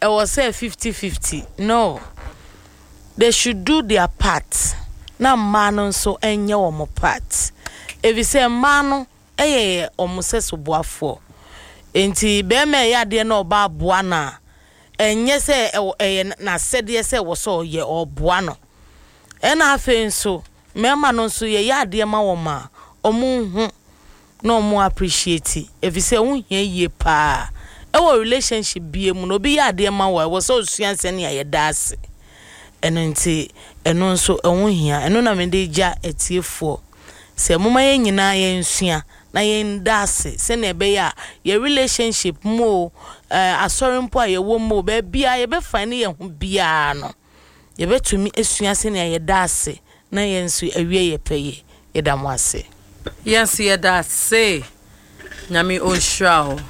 was say 50-50. No. They should do their part. Na mano so enye omo part. If you say mano omo se so boafo. Enti be me ya de na oba boa na enye se na sede se wo so ye oboa no. Ena afen so me ma no so ye ya de ma wo ma omo hu no mo appreciate. If you say won hia ye pa ewo relationship bie mu no bi ya de ma wo so suanse ne ye daase. Enenti eno nso ehun hia eno na me de ja etiefo se moma ye nyina ye nsua na ye ndase se na ebe ya ye relationship mo asori mpo a ye wo mo be bia ye be fine ye hu bia no ye betumi esua se na ye dase na ye nso awie ye peye ye damwase yes ye dase nyame onhra